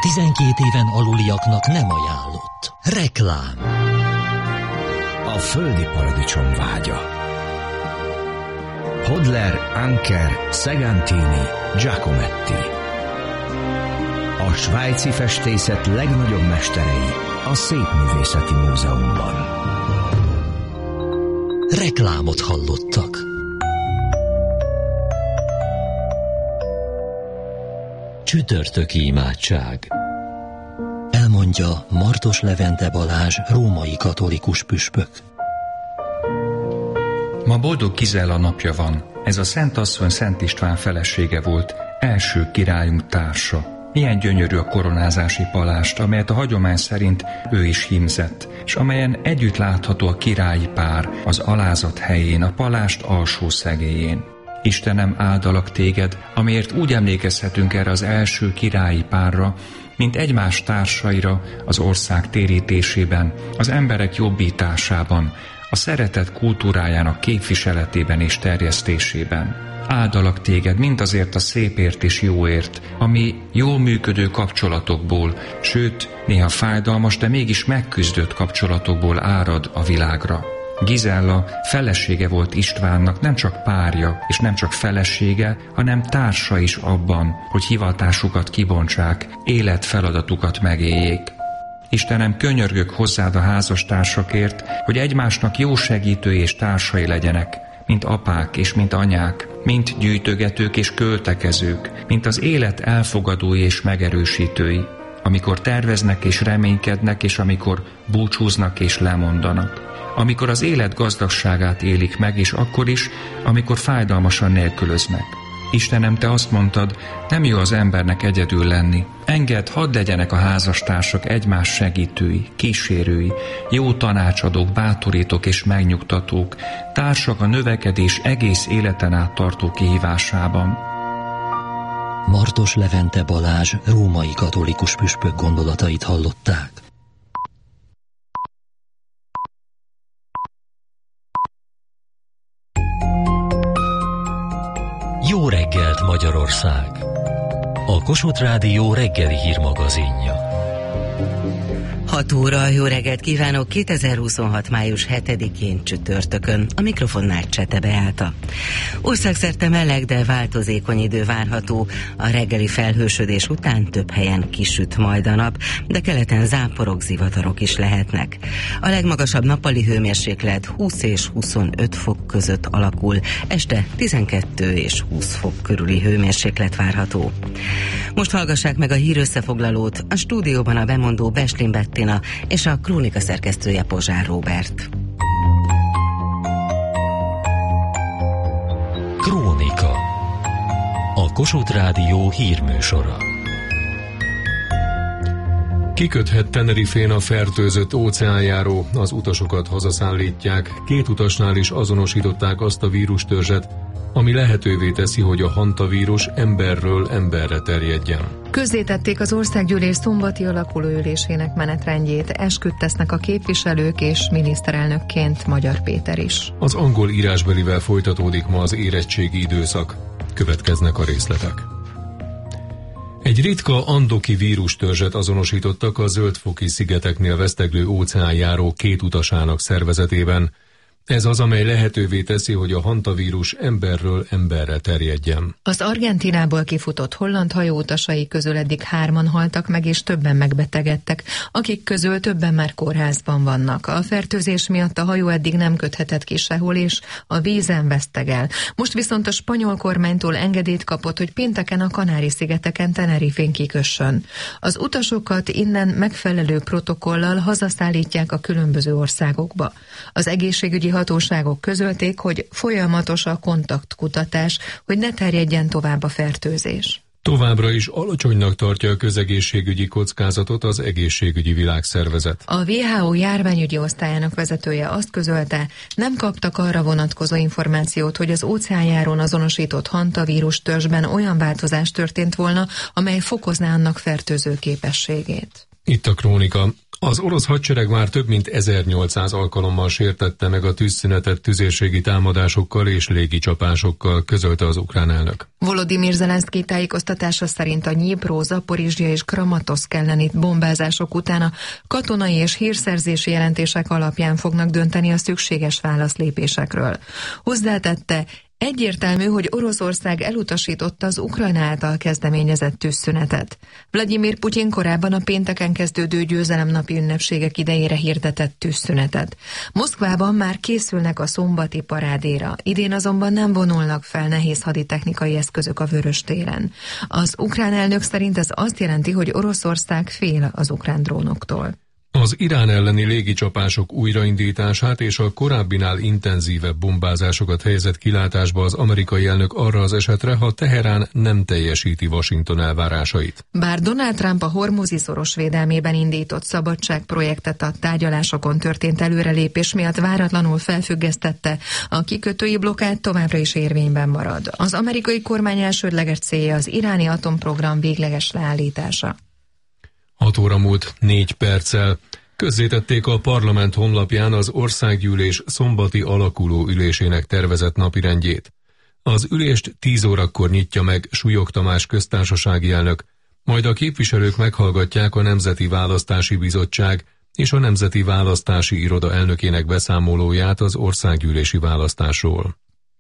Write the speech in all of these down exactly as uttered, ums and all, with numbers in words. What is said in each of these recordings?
tizenkét éven aluliaknak nem ajánlott. Reklám. A földi paradicsom vágya. Hodler, Anker, Segantini, Giacometti. A svájci festészet legnagyobb mesterei a Szépművészeti Múzeumban. Reklámot hallottak. Csütörtöki imádság. Elmondja Martos Levente Balázs, római katolikus püspök. Ma boldog Gizella napja van. Ez a Szent Asszony Szent István felesége volt, első királyunk társa. Milyen gyönyörű a koronázási palást, amelyet a hagyomány szerint ő is hímzett, és amelyen együtt látható a királyi pár az alázat helyén, a palást alsó szegélyén. Istenem, áldalak téged, amiért úgy emlékezhetünk erre az első királyi párra, mint egymás társaira az ország térítésében, az emberek jobbításában, a szeretet kultúrájának képviseletében és terjesztésében. Áldalak téged mindazért a szépért és jóért, ami jól működő kapcsolatokból, sőt, néha fájdalmas, de mégis megküzdött kapcsolatokból árad a világra. Gizella felesége volt Istvánnak, nem csak párja és nem csak felesége, hanem társa is abban, hogy hivatásukat kibontsák, életfeladatukat megéljék. Istenem, könyörgök hozzád a házastársakért, hogy egymásnak jó segítői és társai legyenek, mint apák és mint anyák, mint gyűjtögetők és költekezők, mint az élet elfogadói és megerősítői, amikor terveznek és reménykednek, és amikor búcsúznak és lemondanak. Amikor az élet gazdagságát élik meg, és akkor is, amikor fájdalmasan nélkülöznek. Istenem, te azt mondtad, nem jó az embernek egyedül lenni. Engedd, hadd legyenek a házastársak egymás segítői, kísérői, jó tanácsadók, bátorítók és megnyugtatók, társak a növekedés egész életen át tartó kihívásában. Martos Levente Balázs, római katolikus püspök gondolatait hallották. Jó reggelt, Magyarország! A Kossuth Rádió reggeli hírmagazinja. hat óra, jó reggelt kívánok, kétezer-huszonhat. május hetedikén csütörtökön. A mikrofonnál Csete Beáta. Országszerte meleg, de változékony idő várható. A reggeli felhősödés után több helyen kisüt majd a nap, de keleten záporok, zivatarok is lehetnek. A legmagasabb nappali hőmérséklet húsz és huszonöt fok között alakul, este tizenkettő és húsz fok körüli hőmérséklet várható. Most hallgassák meg a hírösszefoglalót, a stúdióban a bemondó Beslin Bettina és a Krónika szerkesztője Pozsár Róbert. Krónika. A Kossuth Rádió hírműsora. Kiköthet Tenerifén a fertőzött óceánjáró, az utasokat hazaszállítják. Két utasnál is azonosították azt a vírustörzset, ami lehetővé teszi, hogy a hantavírus emberről emberre terjedjen. Közzétették az országgyűlés szombati alakulóülésének menetrendjét, esküt tesznek a képviselők és miniszterelnökként Magyar Péter is. Az angol írásbelivel folytatódik ma az érettségi időszak. Következnek a részletek. Egy ritka andoki vírustörzset azonosítottak a Zöld-foki szigeteknél veszteglő óceánjáró két utasának szervezetében. Ez az, amely lehetővé teszi, hogy a hantavírus emberről emberre terjedjen. Az Argentínából kifutott holland hajóutasai közül eddig hárman haltak meg, és többen megbetegedtek, akik közül többen már kórházban vannak. A fertőzés miatt a hajó eddig nem köthetett ki sehol, és a vízen vesztegel. Most viszont a spanyol kormánytól engedélyt kapott, hogy pénteken a Kanári-szigeteken Tenerifén kikössön. Az utasokat innen megfelelő protokollal hazaszállítják a különböző országokba. Az egészségügyi hatóságok közölték, hogy folyamatos a kontaktkutatás, hogy ne terjedjen tovább a fertőzés. Továbbra is alacsonynak tartja a közegészségügyi kockázatot az Egészségügyi Világszervezet. A vé há ó járványügyi osztályának vezetője azt közölte, nem kaptak arra vonatkozó információt, hogy az óceánjárón azonosított hantavírus törzsben olyan változás történt volna, amely fokozná annak fertőző képességét. Itt a Krónika. Az orosz hadsereg már több mint ezernyolcszáz alkalommal sértette meg a tűzszünetet tüzérségi támadásokkal és légicsapásokkal, közölte az ukrán elnök. Volodymyr Zelenszky tájékoztatása szerint a Dnyipró, Zaporizsja és Kramatorszk elleni bombázások után a katonai és hírszerzési jelentések alapján fognak dönteni a szükséges válaszlépésekről. Hozzátette, egyértelmű, hogy Oroszország elutasította az Ukrajna által kezdeményezett tűzszünetet. Vladimir Putyin korábban a pénteken kezdődő győzelemnapi ünnepségek idejére hirdetett tűzszünetet. Moszkvában már készülnek a szombati parádéra, idén azonban nem vonulnak fel nehéz haditechnikai eszközök a Vöröstéren. Az ukrán elnök szerint ez azt jelenti, hogy Oroszország fél az ukrán drónoktól. Az Irán elleni légicsapások újraindítását és a korábbinál intenzívebb bombázásokat helyezett kilátásba az amerikai elnök arra az esetre, ha Teherán nem teljesíti Washington elvárásait. Bár Donald Trump a Hormuzi szoros védelmében indított szabadságprojektet a tárgyalásokon történt előrelépés miatt váratlanul felfüggesztette, a kikötői blokkád továbbra is érvényben marad. Az amerikai kormány elsődleges célja az iráni atomprogram végleges leállítása. hat óra múlt négy perccel. Közzétették a parlament honlapján az országgyűlés szombati alakuló ülésének tervezett napirendjét. Az ülést tíz órakor nyitja meg Súlyog Tamás köztársasági elnök, majd a képviselők meghallgatják a Nemzeti Választási Bizottság és a Nemzeti Választási Iroda elnökének beszámolóját az országgyűlési választásról.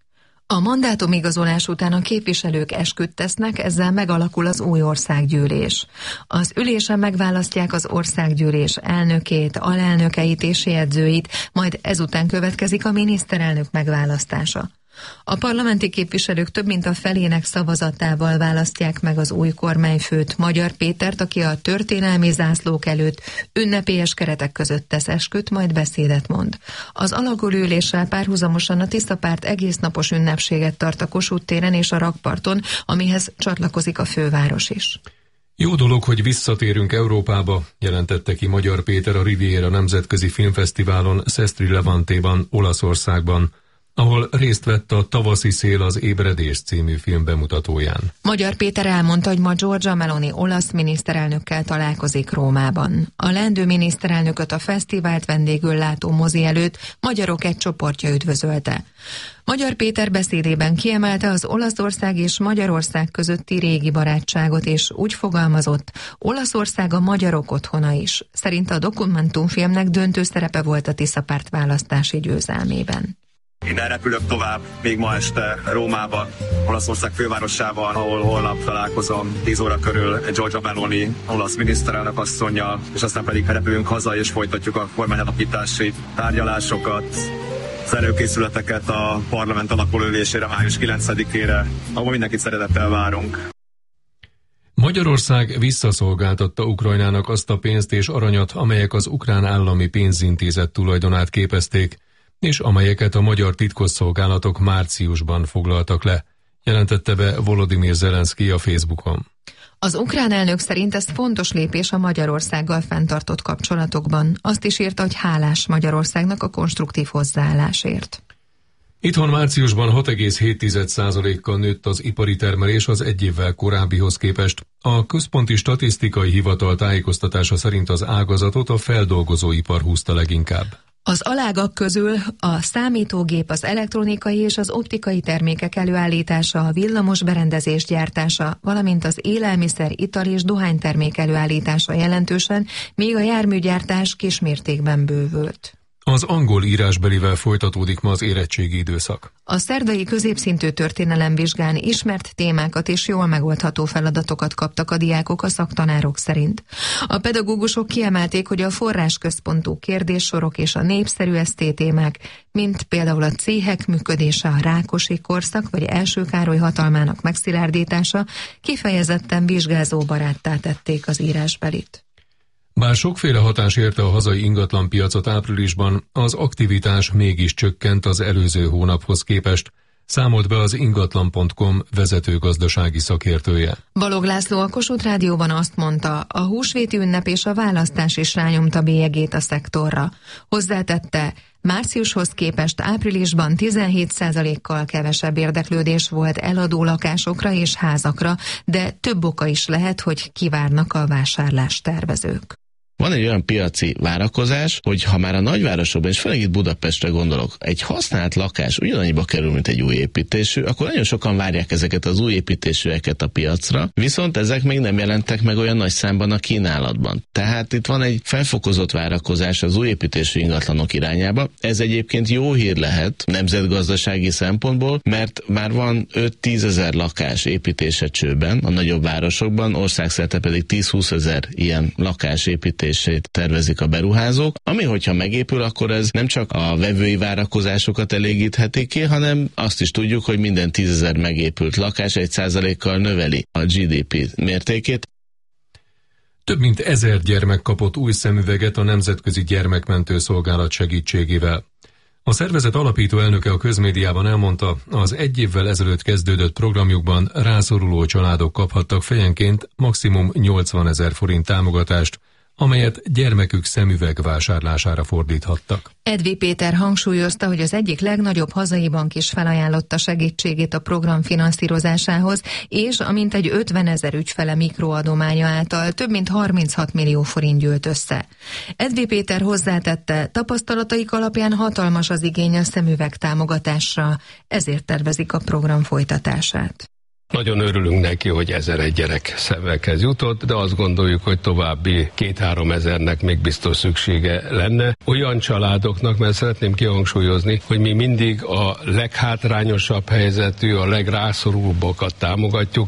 A mandátumigazolás után a képviselők esküt tesznek, ezzel megalakul az új országgyűlés. Az ülésen megválasztják az országgyűlés elnökét, alelnökeit és jegyzőit, majd ezután következik a miniszterelnök megválasztása. A parlamenti képviselők több mint a felének szavazatával választják meg az új kormányfőt, Magyar Pétert, aki a történelmi zászlók előtt ünnepélyes keretek között tesz esküt, majd beszédet mond. Az alakuló üléssel párhuzamosan a Tiszapárt egésznapos ünnepséget tart a Kossuth téren és a rakparton, amihez csatlakozik a főváros is. Jó dolog, hogy visszatérünk Európába, jelentette ki Magyar Péter a Riviera Nemzetközi Filmfesztiválon Sestri Levantéban, Olaszországban, ahol részt vett a Tavaszi szél az ébredés című film bemutatóján. Magyar Péter elmondta, hogy ma Giorgia Meloni olasz miniszterelnökkel találkozik Rómában. A leendő miniszterelnököt a fesztivált vendégül látó mozi előtt magyarok egy csoportja üdvözölte. Magyar Péter beszédében kiemelte az Olaszország és Magyarország közötti régi barátságot, és úgy fogalmazott, Olaszország a magyarok otthona is. Szerint a dokumentumfilmnek döntő szerepe volt a Tiszapárt választási győzelmében. Innen repülök tovább, még ma este Rómába, Olaszország fővárosában, ahol holnap találkozom tíz óra körül Giorgia Meloni olasz miniszterelnök asszonnyal, és aztán pedig repülünk haza és folytatjuk a kormányalapítási tárgyalásokat, az előkészületeket a parlament alakuló ülésére május kilencedikére, ahol mindenkit szeretettel várunk. Magyarország visszaszolgáltatta Ukrajnának azt a pénzt és aranyat, amelyek az ukrán állami pénzintézet tulajdonát képezték, és amelyeket a magyar titkosszolgálatok márciusban foglaltak le, jelentette be Volodymyr Zelenszky a Facebookon. Az ukrán elnök szerint ez fontos lépés a Magyarországgal fenntartott kapcsolatokban. Azt is írta, hogy hálás Magyarországnak a konstruktív hozzáállásért. Itthon márciusban hat egész hét százalékkal nőtt az ipari termelés az egy évvel korábbihoz képest. A Központi Statisztikai Hivatal tájékoztatása szerint az ágazatot a feldolgozóipar húzta leginkább. Az alágak közül a számítógép, az elektronikai és az optikai termékek előállítása, a villamos berendezés gyártása, valamint az élelmiszer, ital és dohánytermék előállítása jelentősen, míg a járműgyártás kismértékben bővült. Az angol írásbelivel folytatódik ma az érettségi időszak. A szerdai középszintű történelemvizsgán ismert témákat és jól megoldható feladatokat kaptak a diákok a szaktanárok szerint. A pedagógusok kiemelték, hogy a forrásközpontú kérdéssorok és a népszerű esztétémák, mint például a céhek működése, a Rákosi korszak vagy Első Károly hatalmának megszilárdítása kifejezetten vizsgázóbaráttá tették az írásbelit. Bár sokféle hatás érte a hazai ingatlanpiacot áprilisban, az aktivitás mégis csökkent az előző hónaphoz képest, számolt be az ingatlan pont com vezető gazdasági szakértője. Balog László a Kossuth Rádióban azt mondta, a húsvéti ünnep és a választás is rányomta bélyegét a szektorra. Hozzátette, márciushoz képest áprilisban tizenhét százalékkal kevesebb érdeklődés volt eladó lakásokra és házakra, de több oka is lehet, hogy kivárnak a vásárlást tervezők. Van egy olyan piaci várakozás, hogy ha már a nagyvárosokban, és főleg itt Budapestre gondolok, egy használt lakás ugyanannyiba kerül, mint egy új építésű, akkor nagyon sokan várják ezeket az új építésűeket a piacra, viszont ezek még nem jelentek meg olyan nagy számban a kínálatban. Tehát itt van egy felfokozott várakozás az új építésű ingatlanok irányába. Ez egyébként jó hír lehet nemzetgazdasági szempontból, mert már van öt-tízezer lakás építése csőben a nagyobb városokban, országszerte pedig tíz-húszezer ilyen lakás építését tervezik a beruházók, ami hogyha megépül, akkor ez nem csak a vevői várakozásokat elégítheti ki, hanem azt is tudjuk, hogy minden tízezer megépült lakás egy százalékkal növeli a gé dé pé mértékét. Több mint ezer gyermek kapott új szemüveget a Nemzetközi Gyermekmentő Szolgálat segítségével. A szervezet alapító elnöke a közmédiában elmondta, az egy évvel ezelőtt kezdődött programjukban rászoruló családok kaphattak fejenként maximum nyolcvanezer forint támogatást, amelyet gyermekük szemüveg vásárlására fordíthattak. Edvi Péter hangsúlyozta, hogy az egyik legnagyobb hazai bank is felajánlotta segítségét a program finanszírozásához, és a mintegy ötvenezer ügyfele mikroadománya által több mint harminchat millió forint gyűlt össze. Edvi Péter hozzátette, tapasztalataik alapján hatalmas az igény a szemüveg támogatásra, ezért tervezik a program folytatását. Nagyon örülünk neki, hogy ezer-egy gyerek szemekhez jutott, de azt gondoljuk, hogy további két-három ezernek még biztos szüksége lenne. Olyan családoknak, mert szeretném kihangsúlyozni, hogy mi mindig a leghátrányosabb helyzetű, a legrászorulóbbakat támogatjuk.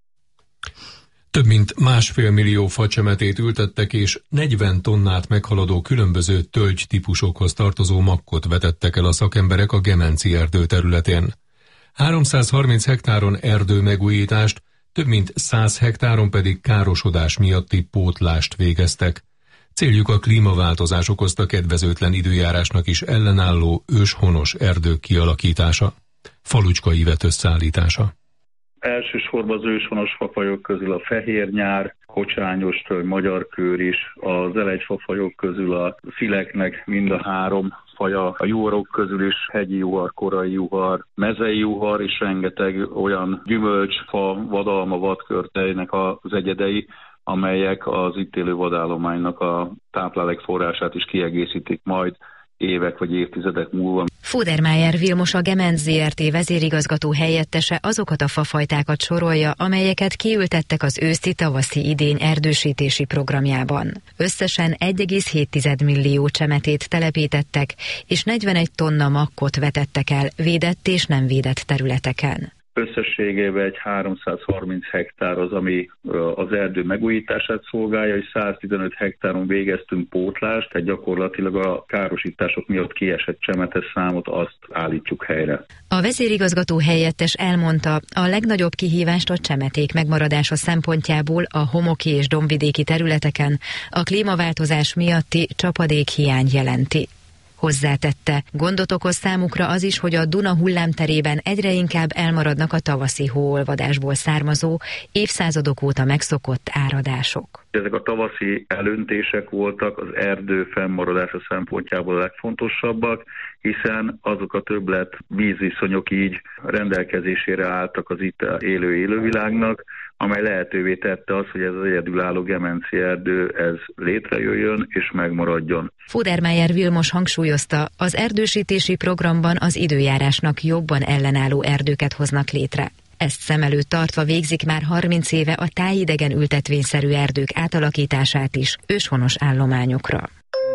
Több mint másfél millió facsemetét ültettek, és negyven tonnát meghaladó különböző tölgytípusokhoz tartozó makkot vetettek el a szakemberek a Gemenci erdő területén. háromszázharminc hektáron erdő megújítást, több mint száz hektáron pedig károsodás miatti pótlást végeztek. Céljuk a klímaváltozás okozta kedvezőtlen időjárásnak is ellenálló őshonos erdők kialakítása. Falucska Ivett összeállítása. Elsősorban az őshonos fafajok közül a fehérnyár, kocsányos tölgy, magyarkőr is, az elegyfafajok közül a szileknek mind a három faja, a juharok közül is hegyi juhar, korai juhar, mezei juhar, és rengeteg olyan gyümölcsfa, vadalma, vadkörtejnek az egyedei, amelyek az itt élő vadállománynak a táplálékforrását is kiegészítik majd évek vagy évtizedek múlva. Fudermájer Vilmos, a Gemenc zé er té vezérigazgató helyettese azokat a fafajtákat sorolja, amelyeket kiültettek az őszi-tavaszi idény erdősítési programjában. Összesen egy egész hét millió csemetét telepítettek, és negyvenegy tonna makkot vetettek el védett és nem védett területeken. Összességében egy háromszázharminc hektár az, ami az erdő megújítását szolgálja, és száztizenöt hektáron végeztünk pótlást, tehát gyakorlatilag a károsítások miatt kiesett csemetes számot azt állítjuk helyre. A vezérigazgató helyettes elmondta, a legnagyobb kihívást a csemeték megmaradása szempontjából a homoki és dombvidéki területeken a klímaváltozás miatti csapadékhiány jelenti. Hozzátette, gondot okoz számukra az is, hogy a Duna hullámterében egyre inkább elmaradnak a tavaszi hóolvadásból származó, évszázadok óta megszokott áradások. Ezek a tavaszi elöntések voltak az erdő fennmaradása szempontjából a legfontosabbak, hiszen azok a többlet vízviszonyok így rendelkezésére álltak az itt élő élővilágnak, amely lehetővé tette azt, hogy ez az egyedülálló gemenci erdő ez létrejöjjön és megmaradjon. Fudermájer Vilmos hangsúlyozta, az erdősítési programban az időjárásnak jobban ellenálló erdőket hoznak létre. Ezt szem előtt tartva végzik már harminc éve a tájidegen ültetvényszerű erdők átalakítását is őshonos állományokra.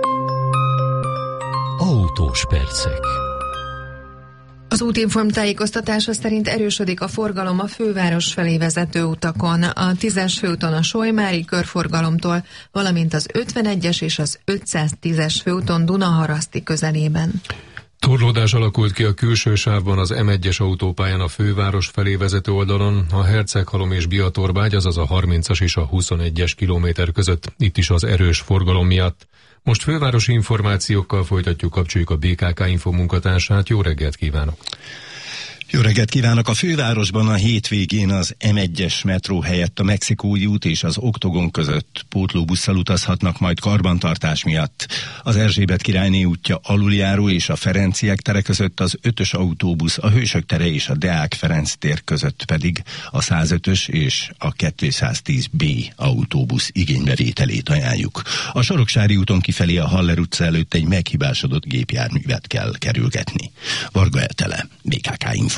Autós percek. Az Útinform tájékoztatása szerint erősödik a forgalom a főváros felé vezető utakon, a tízes főúton a Solymári körforgalomtól, valamint az ötvenegyes és az ötszáztízes főúton Dunaharaszti közelében. Torlódás alakult ki a külső sávban az em egyes autópályán a főváros felé vezető oldalon, a Herceghalom és Biatorbágy, azaz a harmincas és a huszonegyes kilométer között, itt is az erős forgalom miatt. Most fővárosi információkkal folytatjuk, kapcsoljuk a bé ká ká Info munkatársát. Jó reggelt kívánok! Jó reggelt kívánok! A fővárosban a hétvégén az em egyes metró helyett a Mexikói út és az Oktogon között pótlóbusszal utazhatnak majd karbantartás miatt. Az Erzsébet királyné útja aluljáró és a Ferenciek tere között az ötös autóbusz, a Hősök tere és a Deák Ferenc tér között pedig a százötös és a kétszáztíz bé autóbusz igénybevételét ajánljuk. A Soroksári úton kifelé a Haller utca előtt egy meghibásodott gépjárművet kell kerülgetni. Varga Etele, bé ká ká Info.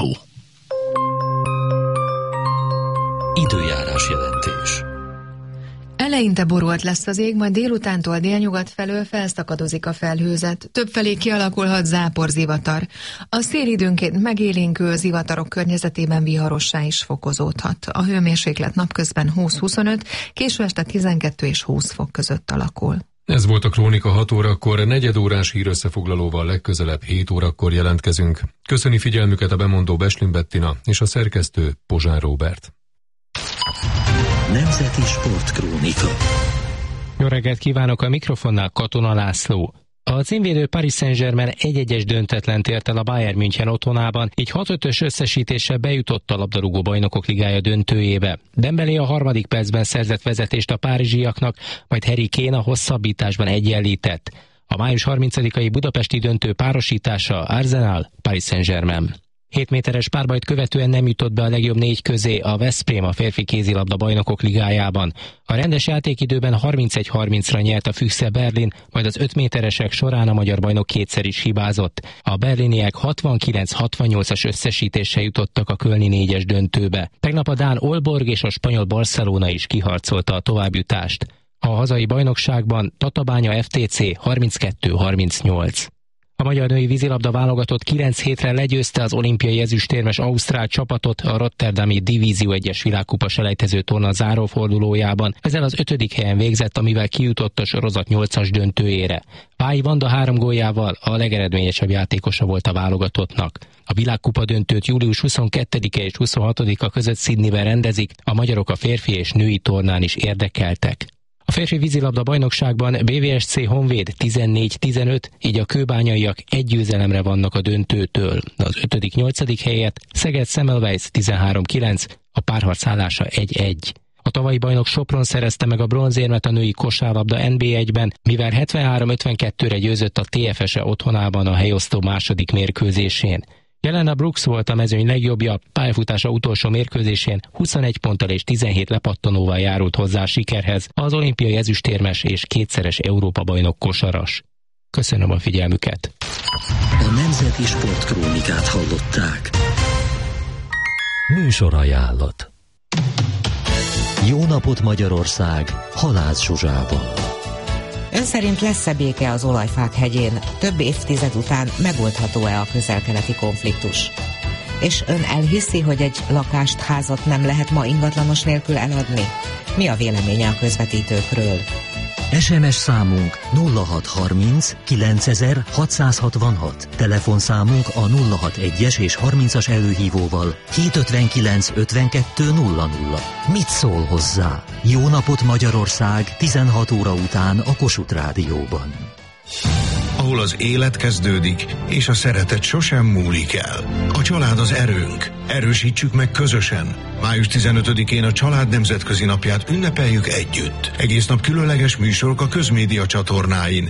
Időjárás jelentés. Eleinte borult lesz az ég, majd délutántól délnyugat felől felszakadozik a felhőzet. Többfelé kialakulhat záporzivatar. A szél időnként megélénkül zivatarok környezetében viharossá is fokozódhat. A hőmérséklet napközben húsz-huszonöt, késő este tizenkettő és húsz fok között alakul. Ez volt a Krónika hat órakor, negyedórás hírösszefoglalóval legközelebb hét órakor jelentkezünk. Köszöni figyelmüket a bemondó Beslin Bettina és a szerkesztő Pozsán Róbert. Nemzeti Sportkrónika. Jó reggelt kívánok, a mikrofonnál Katona László. A címvédő Paris Saint-Germain egy-egyes döntetlent ért el a Bayern München otthonában, így hat ötös összesítéssel bejutott a labdarúgó bajnokok ligája döntőjébe. Dembélé a harmadik percben szerzett vezetést a párizsiaknak, majd Harry Kane a hosszabbításban egyenlített. A május harmincadikai budapesti döntő párosítása Arsenal-Paris Saint-Germain. hét méteres párbajt követően nem jutott be a legjobb négy közé a Veszprém a férfi kézilabda bajnokok ligájában. A rendes játékidőben harmincegy harmincra nyert a Füchse Berlin, majd az öt méteresek során a magyar bajnok kétszer is hibázott. A berliniek hatvankilenc hatvannyolcas összesítéssel jutottak a kölni négyes döntőbe. Tegnap a dán Aalborg és a spanyol Barcelona is kiharcolta a továbbjutást. A hazai bajnokságban Tatabánya ef té cé harminckettő harmincnyolc. A magyar női vízilabda válogatott kilenc hétre legyőzte az olimpiai ezüstérmes ausztrál csapatot a rotterdami Divízió egyes világkupa selejtező torna zárófordulójában. Ezzel az ötödik helyen végzett, amivel kijutott a sorozat nyolcas döntőjére. Pályi Vanda három góljával a legeredményesebb játékosa volt a válogatottnak. A világkupa döntőt július huszonkettedike és huszonhatodika között Sydneyben rendezik, a magyarok a férfi és női tornán is érdekeltek. A férfi vízilabda bajnokságban bé vé es cé Honvéd tizennégy tizenöt, így a kőbányaiak egy győzelemre vannak a döntőtől. Az ötödik-nyolcadik helyet Szeged Semmelweis tizenhárom kilenc, a párharc állása egy egy. A tavalyi bajnok Sopron szerezte meg a bronzérmet a női kosárlabda en bé egyben, mivel hetvenhárom ötvenkettőre győzött a té ef es-e otthonában a helyosztó második mérkőzésén. Jelena Brooks volt a mezőny legjobbja, pályafutása utolsó mérkőzésén huszonegy ponttal és tizenhét lepattanóval járult hozzá a sikerhez az olimpiai ezüstérmes és kétszeres Európa-bajnok kosaras. Köszönöm a figyelmüket! A Nemzeti Sportkrónikát hallották. Műsorajánlat. Jó napot Magyarország, Halász Zsuzsával. Ön szerint lesz-e béke az olajfák hegyén? Több évtized után megoldható-e a közel-keleti konfliktus? És ön elhiszi, hogy egy lakást, házat nem lehet ma ingatlanos nélkül eladni? Mi a véleménye a közvetítőkről? es em es számunk nulla hat harminc kilencezer hatszázhatvanhat, telefonszámunk a nulla hatvanas és harmincas előhívóval hétszázötvenkilenc ötvenkettő nulla nulla. Mit szól hozzá? Jó napot Magyarország tizenhat óra után a Kossuth Rádióban. Ahol az élet kezdődik, és a szeretet sosem múlik el. A család az erőnk. Erősítsük meg közösen. május tizenötödikén a Család Nemzetközi Napját ünnepeljük együtt. Egész nap különleges műsorok a Közmédia csatornáin.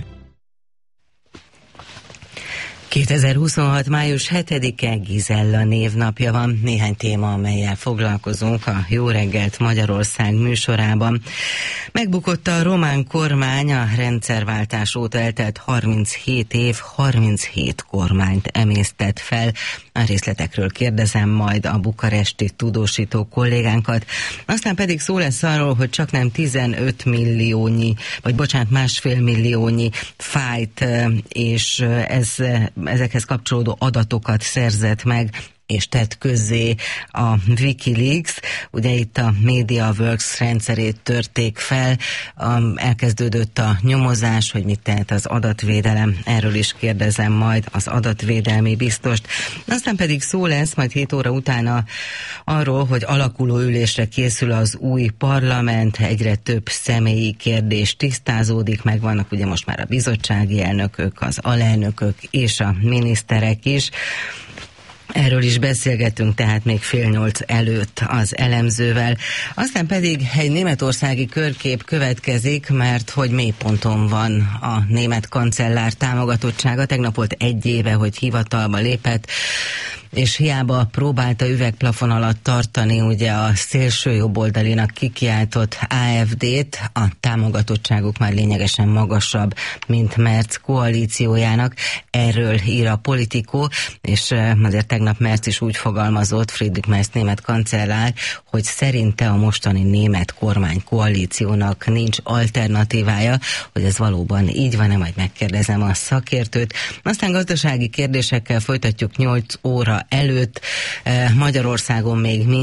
kétezer-huszonhat. május hetedike Gizella névnapja van. Néhány téma, amellyel foglalkozunk a Jó reggelt Magyarország műsorában. Megbukott a román kormány, a rendszerváltás óta eltelt harminchét év, harminchét kormányt emésztett fel. A részletekről kérdezem majd a bukaresti tudósító kollégánkat. Aztán pedig szó lesz arról, hogy csak nem tizenöt milliónyi, vagy bocsánat, másfél milliónyi fájt és ez ezekhez kapcsolódó adatokat szerzett meg és tett közzé a Wikileaks. Ugye itt a MediaWorks rendszerét törték fel, elkezdődött a nyomozás, hogy mit tehet az adatvédelem. Erről is kérdezem majd az adatvédelmi biztost. Aztán pedig szó lesz majd hét óra utána arról, hogy alakuló ülésre készül az új parlament, egyre több személyi kérdés tisztázódik, meg vannak ugye most már a bizottsági elnökök, az alelnökök és a miniszterek is. Erről is beszélgetünk tehát még fél nyolc előtt az elemzővel. Aztán pedig egy németországi körkép következik, mert hogy mélyponton van a német kancellár támogatottsága. Tegnap volt egy éve, hogy hivatalba lépett, és hiába próbálta üvegplafon alatt tartani ugye a szélső jobboldalinak kikiáltott á ef dét, a támogatottságuk már lényegesen magasabb, mint Merz koalíciójának. Erről ír a Politico, és azért tegnap Merz is úgy fogalmazott, Friedrich Merz német kancellár, hogy szerinte a mostani német kormány koalíciónak nincs alternatívája, hogy ez valóban így van-e, majd megkérdezem a szakértőt. Aztán gazdasági kérdésekkel folytatjuk nyolc óra előtt. Magyarországon még